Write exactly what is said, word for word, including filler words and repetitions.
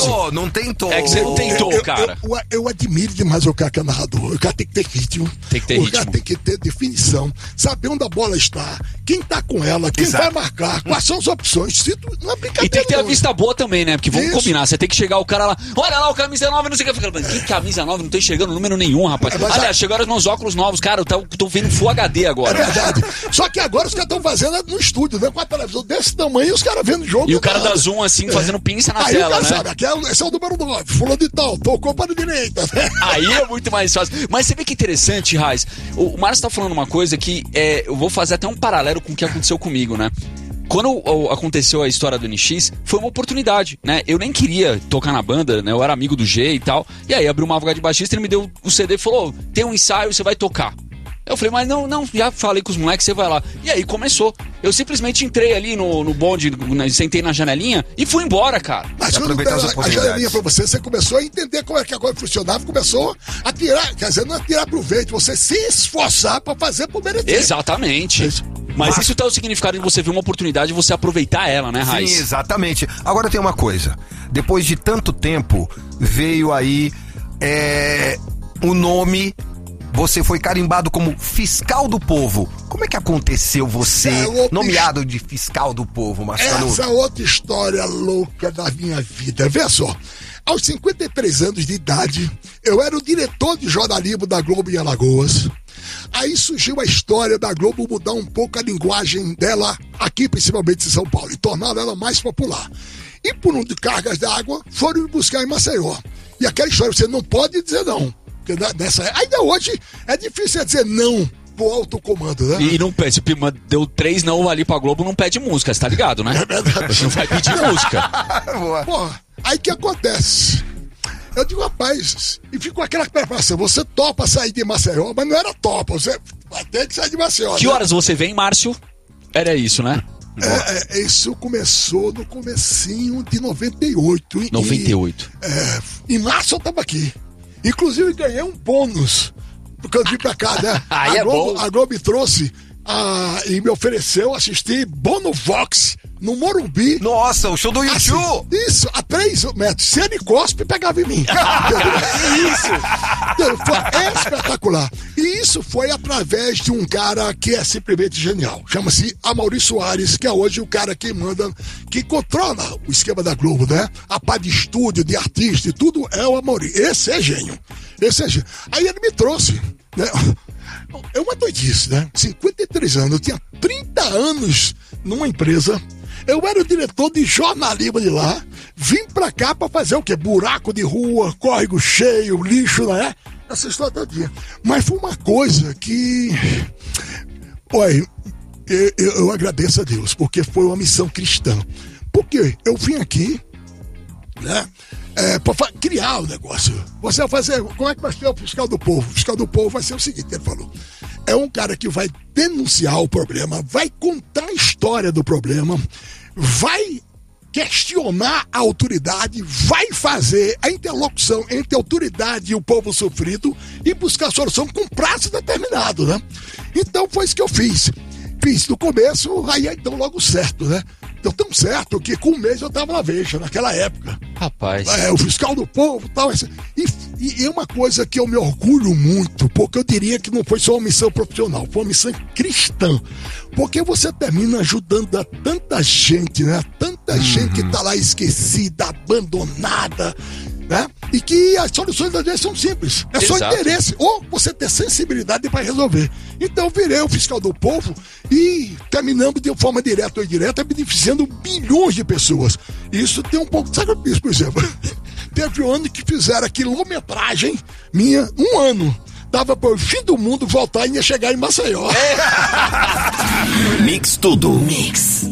tentou, não tentou. É que você não tentou, eu, cara. Eu, eu, eu admiro demais o cara que é narrador. O cara tem que ter ritmo. Tem que ter o ritmo. cara tem que ter definição. Saber onde a bola está, quem tá com ela, quem Exato. vai marcar, quais são as opções. Se tu, não é brincadeira. E tem que ter a não. vista boa também, né? Porque vamos Isso. combinar, você tem que chegar o cara lá, olha lá o camisa nove, não sei o que. Fica, que camisa nove? Não tô enxergando número nenhum, rapaz. É, mas Aliás, a- chegaram os meus óculos novos, cara, eu tô, tô vendo Full H D É agora. verdade. Só que agora os caras estão fazendo no estúdio, né? Com a televisão desse tamanho e os caras vendo o jogo. E o cara nada. dá zoom assim, fazendo pinça na Aí o tela, cara né? sabe, aqui é, esse é o número nove, fulano de tal, tocou para a direita. Aí é muito mais fácil. Mas você vê que interessante, Raiz. O, o Márcio tá falando uma coisa que é, eu vou fazer até um paralelo com o que aconteceu comigo, né? Quando o, aconteceu a história do N X, foi uma oportunidade, né? Eu nem queria tocar na banda, né? Eu era amigo do G e tal. E aí abriu uma vaga de baixista, ele me deu o C D e falou: tem um ensaio, você vai tocar. Eu falei, mas não, não, já falei com os moleques, você vai lá. E aí começou. Eu simplesmente entrei ali no, no bonde, né, sentei na janelinha e fui embora, cara. Mas quando aproveitar deram as a oportunidades. janelinha pra você, você começou a entender como é que a coisa funcionava, começou a tirar, quer dizer, não a tirar proveito, você se esforçar pra fazer pro merecer. Exatamente. Isso. Mas Mas- isso tá o significado de você ver uma oportunidade e você aproveitar ela, né, Sim, Raiz? exatamente. Agora tem uma coisa. Depois de tanto tempo, veio aí é, o nome. Você foi carimbado como fiscal do povo. Como é que aconteceu você, É outro nomeado de fiscal do povo, Marcelo? Essa é outra história louca da minha vida. Vê só, aos cinquenta e três anos de idade, eu era o diretor de jornalismo da Globo em Alagoas. Aí surgiu a história da Globo mudar um pouco a linguagem dela aqui, principalmente em São Paulo, e torná-la ela mais popular. E por um de cargas d'água, foram me buscar em Maceió. E aquela história, você não pode dizer não. Porque nessa, ainda hoje é difícil dizer não pro alto comando, né? E não pede, deu três não ali pra Globo, não pede música, você tá ligado, né? É verdade. Você não vai pedir música. Boa. Pô, aí que acontece? Eu digo, rapaz, e ficou aquela preparação, você topa sair de Maceió, mas não era topa, você vai ter que sair de Maceió. Que né? horas você vem, Márcio? Era isso, né? É, é, isso começou no comecinho de noventa e oito. E- noventa e oito. É, em março eu tava aqui. Inclusive ganhei um bônus, porque eu vim pra cá, né? Aí a, é Globo, bom. a Globo me trouxe ah, e me ofereceu assistir Bono Vox no Morumbi. Nossa, o show do Assim, YouTube. isso, a três metros. Se ele cospe, pegava em mim. isso. Foi espetacular. E isso foi através de um cara que é simplesmente genial. Chama-se Amaury Soares, que é hoje o cara que manda, que controla o esquema da Globo, né? A parte de estúdio, de artista e tudo é o Amaury. Esse é gênio. Esse é gênio. Aí ele me trouxe, né? É uma doidice, né? cinquenta e três anos, eu tinha trinta anos numa empresa. Eu era o diretor de jornalismo de lá, vim pra cá pra fazer o quê? Buraco de rua, córrego cheio, lixo, né? Essa história todinha. Mas foi uma coisa que... Olha, eu, eu, eu agradeço a Deus, porque foi uma missão cristã. Porque eu vim aqui, né? É, pra fa- criar o negócio. Você vai fazer... Como é que vai ser o fiscal do povo? O fiscal do povo vai ser o seguinte, ele falou. É um cara que vai denunciar o problema, vai contar a história do problema, vai questionar a autoridade, vai fazer a interlocução entre a autoridade e o povo sofrido e buscar a solução com prazo determinado, né? Então foi isso que eu fiz. Fiz no começo, aí então logo certo, né? Deu tão certo que com um mês eu tava na Veja, naquela época. Rapaz. É, o fiscal do povo tal, e tal. E é uma coisa que eu me orgulho muito, porque eu diria que não foi só uma missão profissional, foi uma missão cristã. Porque você termina ajudando a tanta gente, né? Tanta uhum. gente que tá lá esquecida, abandonada, né? E que as soluções das vezes são simples. É só Exato. interesse. Ou você ter sensibilidade para resolver. Então eu virei o fiscal do povo e terminamos de forma direta ou indireta, beneficiando bilhões de pessoas. Isso tem um pouco de sacrifício, por exemplo. Teve um ano que fizeram a quilometragem minha, um ano. Dava para o fim do mundo voltar e ia chegar em Maceió. Mix Tudo. Mix.